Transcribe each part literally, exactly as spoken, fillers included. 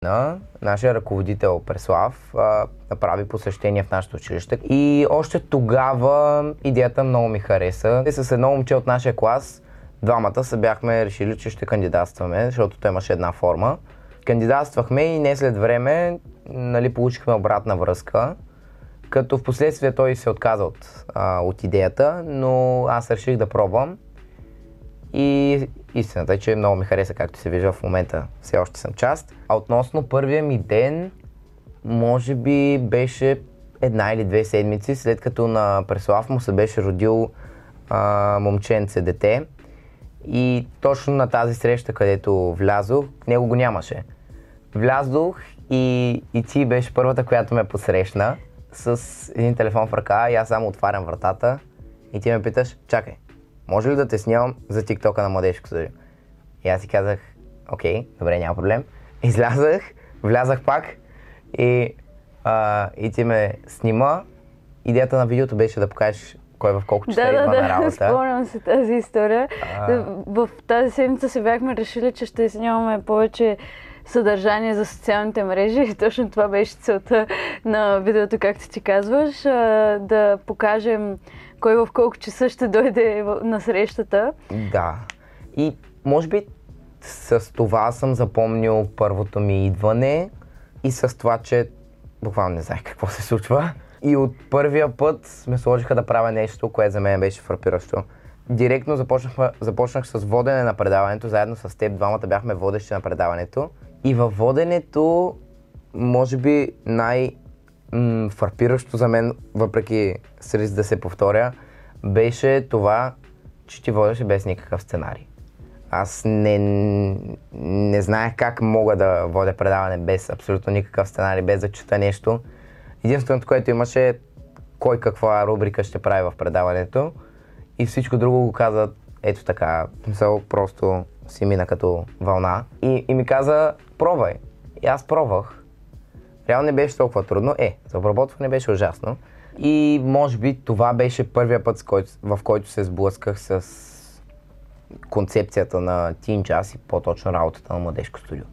На нашия ръководител Преслав а, направи посещение в нашето училище и още тогава идеята много ми хареса. И с едно момче от нашия клас, двамата се бяхме решили, че ще кандидатстваме, защото той имаше една форма. Кандидатствахме и не след време, нали, получихме обратна връзка, като в последствие той се отказа от, а, от идеята, но аз реших да пробвам. И истината е, че много ми хареса, както се вижда в момента, все още съм част. А относно първия ми ден, може би беше една или две седмици, след като на Преслав му се беше родил а, момченце дете. И точно на тази среща, където влязох, него го нямаше. Влязох и, и ти беше първата, която ме посрещна с един телефон в ръка и аз само отварям вратата и ти ме питаш, чакай, може ли да те снимам за тиктока на Младежко студио? И аз си казах, окей, добре, няма проблем. Излязах, влязах пак и, а, и ти ме снима. Идеята на видеото беше да покажеш кой в колко часа да, идва да, на работа. Да, спомням се тази история. А... В тази седмица се бяхме решили, че ще снимаме повече съдържание за социалните мрежи и точно това беше целта на видеото, както ти казваш, да покажем кой в колко часа ще дойде на срещата. Да. И може би с това съм запомнил първото ми идване и с това, че буквално не знаех какво се случва. И от първия път ме сложиха да правя нещо, което за мен беше фрапиращо. Директно започнах, започнах с водене на предаването, заедно с теб, двамата бяхме водещи на предаването. И във воденето, може би най-фрапиращо за мен, въпреки с риск да се повторя, беше това, че ти водеше без никакъв сценарий. Аз не, не знаех как мога да водя предаване без абсолютно никакъв сценарий, без да чета нещо. Единственото, което имаше, кой каква рубрика ще прави в предаването и всичко друго го каза ето така, мисъл, просто си мина като вълна и, и ми каза пробвай. И аз пробвах. Реално не беше толкова трудно. Е, за обработване беше ужасно. И може би това беше първия път, в който се сблъсках с концепцията на Teen Jazz и по-точно работата на Младежко студио.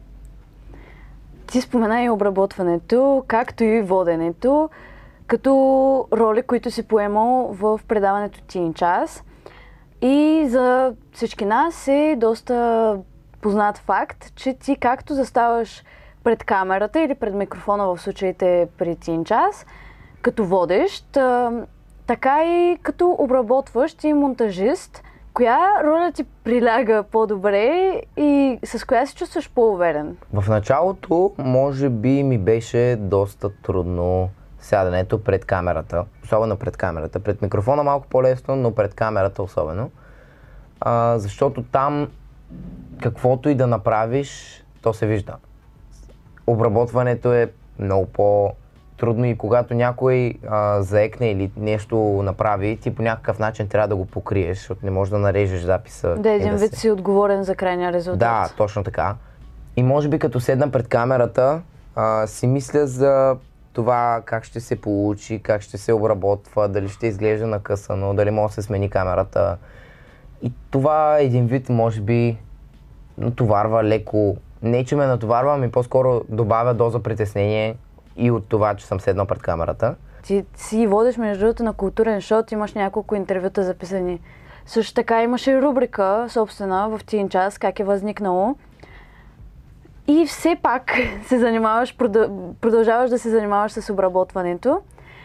Ти спомена и обработването, както и воденето, като роли, които си поемал в предаването Teen Jazz. И за всички нас е доста познат факт, че ти както заставаш пред камерата или пред микрофона в случаите при Teen Jazz, като водещ, така и като обработващ и монтажист. Коя роля ти приляга по-добре и с коя се чувстваш по-уверен? В началото може би ми беше доста трудно сядането пред камерата, особено пред камерата. Пред микрофона малко по-лесно, но пред камерата особено. А, защото там каквото и да направиш, то се вижда. Обработването е много по-трудно и когато някой а, заекне или нещо направи, ти по някакъв начин трябва да го покриеш, защото не можеш да нарежеш записа. Да, един да вид се... си отговорен за крайния резултат. Да, точно така. И може би като седна пред камерата, а, си мисля за това как ще се получи, как ще се обработва, дали ще изглежда накъсано, дали може да се смени камерата. И това един вид може би натоварва леко. Не, че ме натоварва, ами по-скоро добавя доза притеснение и от това, че съм седнал пред камерата. Ти си водиш между другото на Културен шоу, имаш няколко интервюта записани. Също така имаш и рубрика, собствена, в Teen Jazz, как е възникнало. И все пак се занимаваш, продължаваш да се занимаваш с обработването.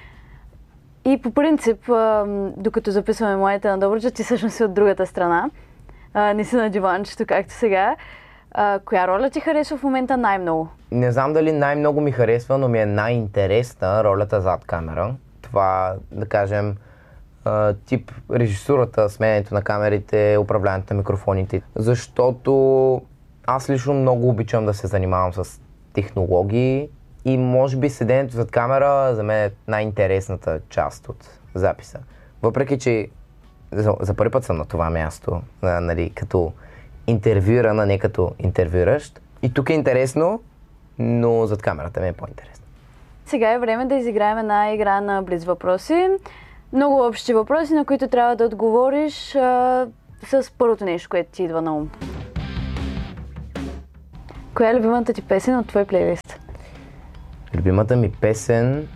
И по принцип, докато записваме моите на Добруджа, ти всъщност си от другата страна. Не си на диванчето, както сега. Коя роля ти харесва в момента най-много? Не знам дали най-много ми харесва, но ми е най-интересна ролята зад камера. Това, да кажем, тип режисурата, сменянето на камерите, управлението на микрофоните. Защото аз лично много обичам да се занимавам с технологии и може би седенето зад камера за мен е най-интересната част от записа. Въпреки че за, за първи път съм на това място, нали, като интервюиран, а не като интервюиращ. И тук е интересно, но зад камерата ми е по-интересно. Сега е време да изиграем една игра на блиц въпроси. Много общи въпроси, на които трябва да отговориш а, с първото нещо, което ти идва на ум. Коя е любимата ти песен от твой плейлист? Любимата ми песен,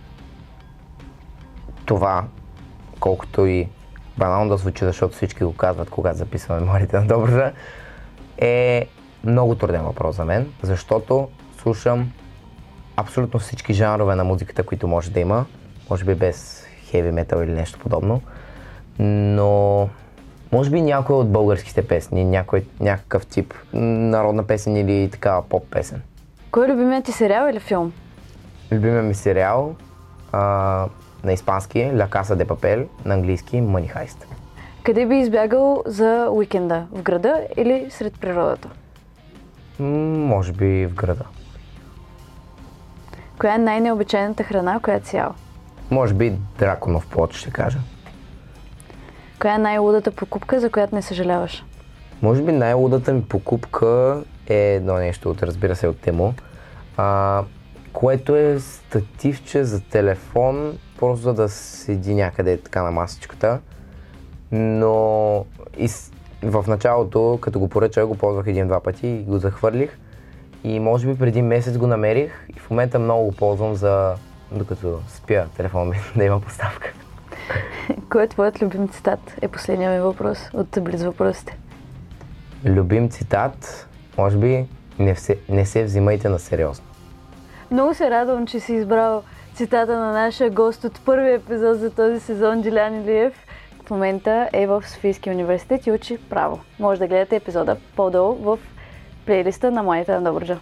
това, колкото и банално да звучи, защото всички го казват, когато записваме Мемориите на Добруджа, е много труден въпрос за мен, защото слушам абсолютно всички жанрове на музиката, които може да има, може би без хеви метал или нещо подобно, но може би някой от българските песни, някой, някакъв тип народна песен или такава поп песен. Кой е любимият ти сериал или филм? Любимият ми сериал а, на испански е La Casa de Papel, на английски Money Heist. Къде би избягал за уикенда? В града или сред природата? М- може би в града. Коя е най-необичайната храна, която си ял? Може би драконов плод, ще кажа. Коя е най-лудата покупка, за която не съжаляваш? Може би най-лудата ми покупка е едно нещо, от, разбира се, от Тему, а, което е стативче за телефон, просто за да седи някъде така на масичката. Но и с... в началото, като го поръчах, го ползвах един-два пъти и го захвърлих. И може би преди месец го намерих и в момента много го ползвам за докато спя телефон ми да има поставка. Кой е твоят любим цитат? Е последния ми въпрос от близ въпросите. Любим цитат? Може би не, все, не се взимайте на сериозно. Много се радвам, че си избрал цитата на нашия гост от първия епизод за този сезон, Делян Илиев. В момента е в Софийския университет и учи право. Може да гледате епизода по-долу в плейлиста на Младите на Добруджа.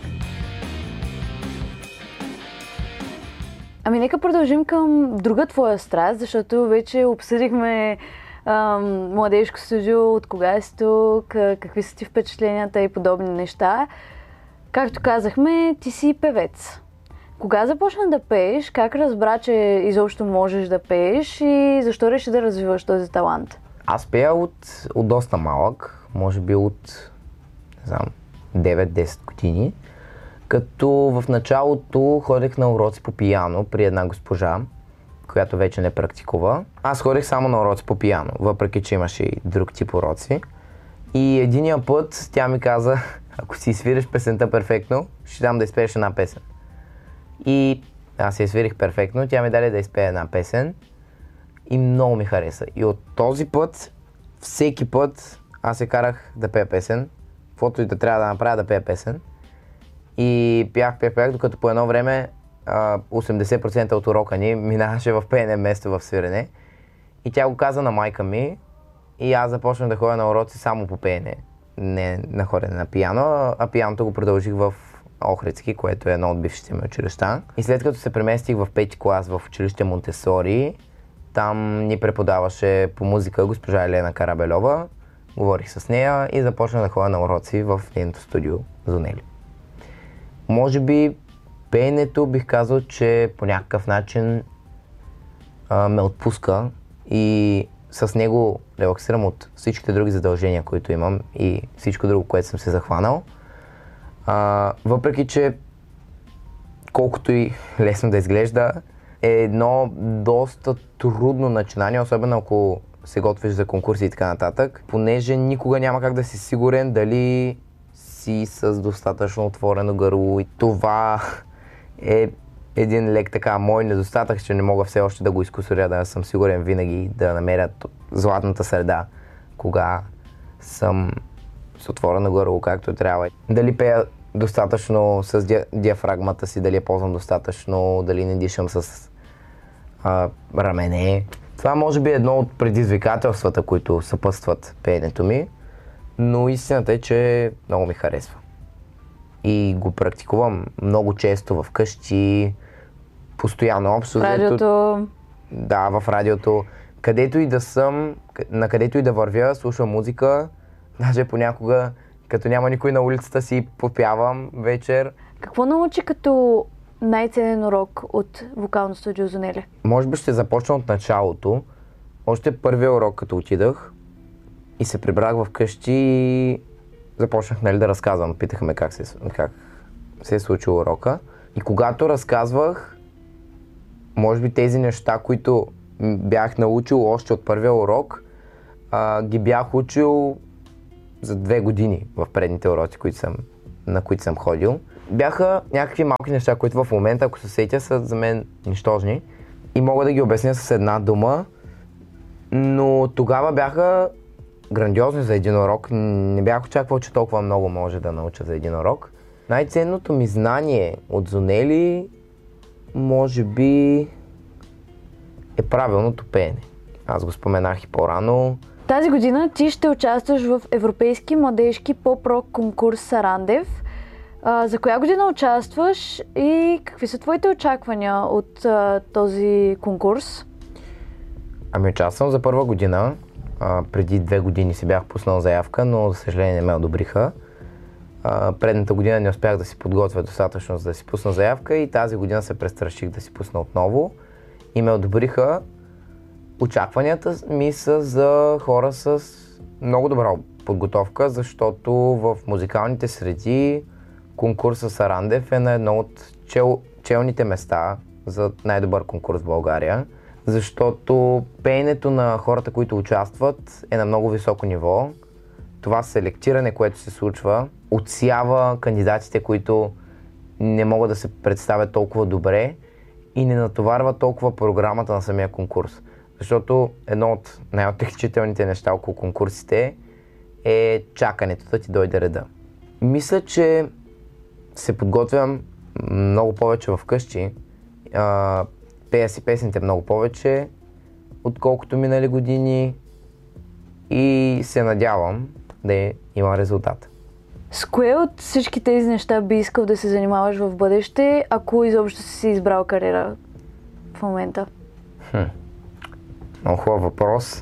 Ами нека продължим към друга твоя страст, защото вече обсъдихме ам, младежко студио, от кога си тук, какви са ти впечатленията и подобни неща. Както казахме, ти си певец. Кога започна да пееш, как разбра, че изобщо можеш да пееш и защо реши да развиваш този талант? Аз пея от, от доста малък, може би от не знам, девет-десет години. Като в началото ходех на уроци по пиано при една госпожа, която вече не практикува. Аз ходех само на уроци по пиано, въпреки че имаше и друг тип уроци. И единия път тя ми каза, ако си свириш песента перфектно, ще дам да изпееш една песен. И аз я свирих перфектно, тя ми даде да изпея една песен и много ми хареса. И от този път, всеки път, аз се карах да пея песен, каквото и да трябва да направя да пея песен. И пях, пях, пях, докато по едно време осемдесет процента от урока ни минаваше в пеене вместо в свирене. И тя го каза на майка ми и аз започнах да ходя на уроци само по пеене, не на ходене на пиано, а пианото го продължих в Охридски, което е едно от бившите ми училища. И след като се преместих в пети клас в училище Монтесори, там ни преподаваше по музика госпожа Елена Карабельова. Говорих с нея и започнах да ходя на уроци в нейното студио Зонели. Може би пеенето бих казал, че по някакъв начин а, ме отпуска и с него релаксирам от всичките други задължения, които имам и всичко друго, което съм се захванал. А, въпреки, че колкото и лесно да изглежда, е едно доста трудно начинание, особено ако се готвиш за конкурси и така нататък, понеже никога няма как да си сигурен дали си с достатъчно отворено гърло и това е един лек така мой недостатък, че не мога все още да го изкусоря, да съм сигурен винаги да намеря златната среда, кога съм с отворено гърло както трябва. Дали пея достатъчно с ди... диафрагмата си, дали я ползвам достатъчно, дали не дишам с а, рамене. Това може би е едно от предизвикателствата, които съпътстват пеенето ми, но истината е, че много ми харесва. И го практикувам много често вкъщи, постоянно общо. В радиото? Да, в радиото. Където и да съм, на където и да вървя, слушам музика, даже понякога, като няма никой на улицата, си попявам вечер. Какво научи като най-ценен урок от вокално студио Зонели? Може би ще започна от началото. Още първия урок, като отидах и се прибрах вкъщи и започнах, нали, да разказвам. Питаха ме как се, как се е случил урока. И когато разказвах, може би тези неща, които бях научил още от първия урок, а, ги бях учил за две години в предните уроци, които съм на които съм ходил. Бяха някакви малки неща, които в момента, ако се сетя, са за мен нищожни и мога да ги обясня с една дума, но тогава бяха грандиозни за един урок. Не бях очаквал, че толкова много може да науча за един урок. Най-ценното ми знание от Зонели, може би, е правилното пеене. Аз го споменах и по-рано. Тази година ти ще участваш в Европейски младежки поп-рок конкурс Сарандев. А, за коя година участваш и какви са твоите очаквания от а, този конкурс? Ами участвам за първа година. А, преди две години си бях пуснал заявка, но за съжаление не ме одобриха. А, предната година не успях да си подготвя достатъчно, за да си пусна заявка и тази година се престраших да си пусна отново и ме одобриха. Очакванията ми са за хора с много добра подготовка, защото в музикалните среди конкурса Сарандев е на едно от чел, челните места за най-добър конкурс в България, защото пеенето на хората, които участват, е на много високо ниво. Това селектиране, което се случва, отсява кандидатите, които не могат да се представят толкова добре и не натоварва толкова програмата на самия конкурс. Защото едно от най-отекчителните неща около конкурсите е чакането да ти дойде реда. Мисля, че се подготвям много повече вкъщи, а, пея си песните много повече, отколкото минали години и се надявам да има резултат. С кое от всички тези неща би искал да се занимаваш в бъдеще, ако изобщо си избрал кариера в момента? Хм. Много хубав въпрос.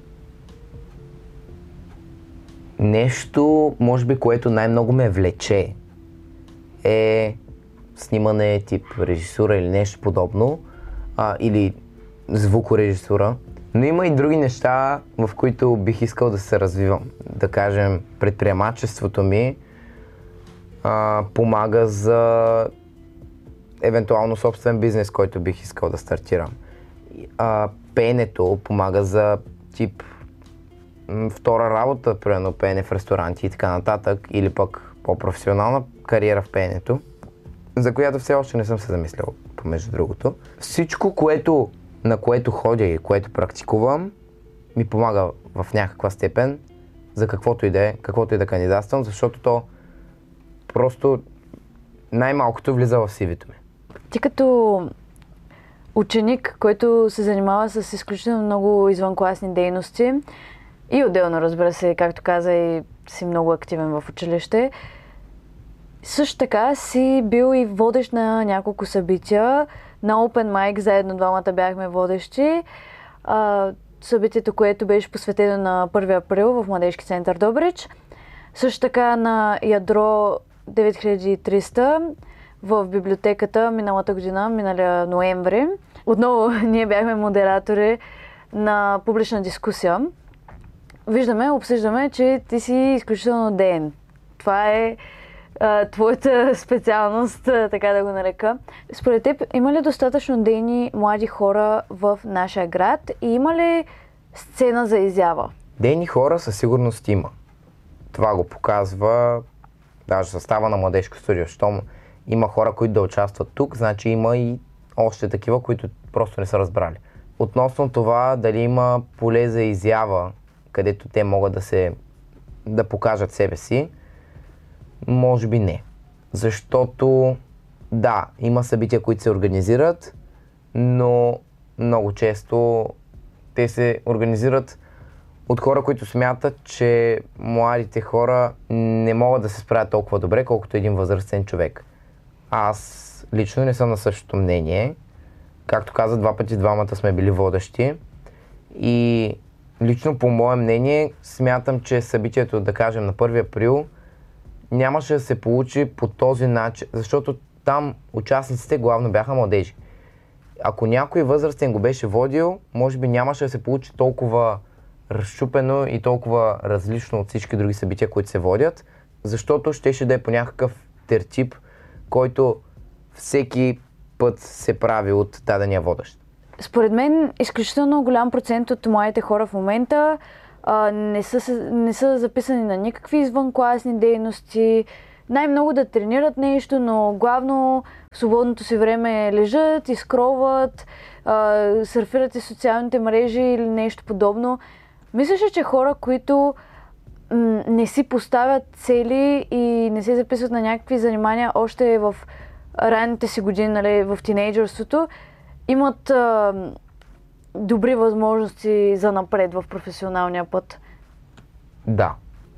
Нещо, може би, което най-много ме влече е снимане тип режисура или нещо подобно, а, или звукорежисура. Но има и други неща, в които бих искал да се развивам. Да кажем, предприемачеството ми а, помага за евентуално собствен бизнес, който бих искал да стартирам. А, пеенето помага за тип м, втора работа, примерно пеене в ресторанти и така нататък, или пък по-професионална кариера в пеенето, за която все още не съм се замислял, помежду другото. Всичко, което, на което ходя и което практикувам, ми помага в някаква степен за каквото и да е, каквото и да кандидатствам, защото то просто най-малкото влиза в си ви-то ми. Ти като ученик, който се занимава с изключително много извънкласни дейности и отделно, разбира се, както каза, и си много активен в училище, също така си бил и водещ на няколко събития. На Open Mic заедно двамата бяхме водещи. А, събитието, което беше посветено на първи април в Младежки център Добрич. Също така на Ядро девет хиляди и триста в библиотеката миналата година, миналия ноември. Отново ние бяхме модератори на публична дискусия. Виждаме, обсъждаме, че ти си изключително деен. Това е а, твоята специалност, а, така да го нарека. Според теб, има ли достатъчно дейни млади хора в нашия град и има ли сцена за изява? Дейни хора със сигурност има. Това го показва даже състава на младежко студио. Щом има хора, които да участват тук, значи има и още такива, които просто не са разбрали. Относно това дали има поле за изява, където те могат да се да покажат себе си, може би не. Защото да, има събития, които се организират, но много често те се организират от хора, които смятат, че младите хора не могат да се справят толкова добре, колкото един възрастен човек. Аз лично не съм на същото мнение. Както каза, два пъти двамата сме били водещи и лично по мое мнение смятам, че събитието, да кажем, на първи април нямаше да се получи по този начин, защото там участниците главно бяха младежи. Ако някой възрастен го беше водил, може би нямаше да се получи толкова разчупено и толкова различно от всички други събития, които се водят, защото щеше да е по някакъв тертип, който всеки път се прави от дадения водещ. Според мен, изключително голям процент от младите хора в момента а, не, са, не са записани на никакви извънкласни дейности, най-много да тренират нещо, но главно в свободното си време лежат, изскролват, а, сърфират и социалните мрежи или нещо подобно. Мислиш ли, че хора, които м- не си поставят цели и не се записват на някакви занимания още в ранните си години, нали, в тинейджърството, имат а, добри възможности за напред в професионалния път? Да.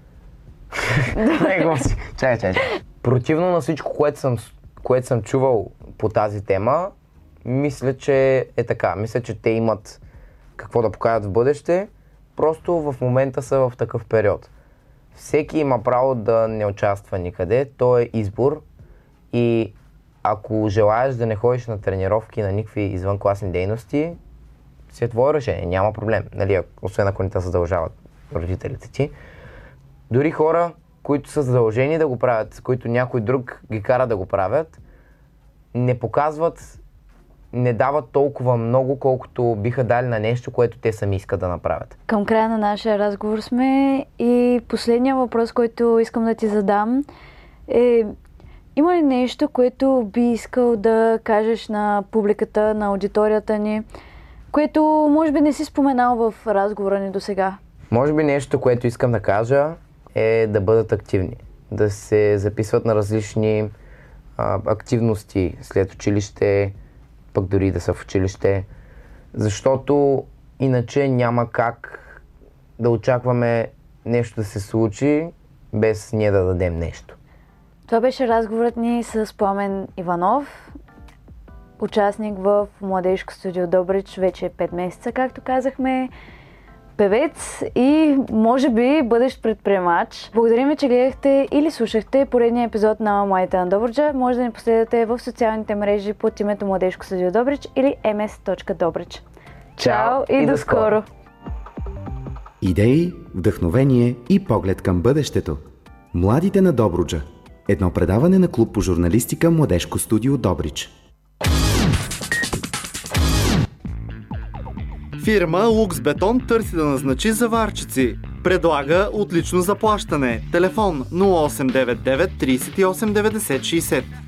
Чай, чай, чай. Противно на всичко, което съм, което съм чувал по тази тема, мисля, че е така. Мисля, че те имат какво да покажат в бъдеще, просто в момента са в такъв период. Всеки има право да не участва никъде, то е избор и ако желаеш да не ходиш на тренировки, на никакви извънкласни дейности, си е твое решение, няма проблем, нали, освен ако не те задължават родителите ти. Дори хора, които са задължени да го правят, които някой друг ги кара да го правят, не показват, не дават толкова много, колкото биха дали на нещо, което те сами искат да направят. Към края на нашия разговор сме и последният въпрос, който искам да ти задам е: има ли нещо, което би искал да кажеш на публиката, на аудиторията ни, което може би не си споменал в разговора ни досега? Може би нещо, което искам да кажа е да бъдат активни, да се записват на различни а, активности след училище, пък дори да са в училище, защото иначе няма как да очакваме нещо да се случи без ние да дадем нещо. Това беше разговорът ни с Пламен Иванов, участник в Младежко студио Добрич вече пет месеца, както казахме, певец и може би бъдещ предприемач. Благодарим ви, че гледахте или слушахте поредния епизод на Младите на Добруджа. Може да ни последвате в социалните мрежи под името Младежко студио Добрич или ем ес точка добрич. Чао и, и до скоро! Идеи, вдъхновение и поглед към бъдещето. Младите на Добруджа. Едно предаване на клуб по журналистика Младежко студио Добрич. Фирма Лукс Бетон търси да назначи заварчици. Предлага отлично заплащане. Телефон нула осем девет девет трийсет и осем деветдесет шейсет.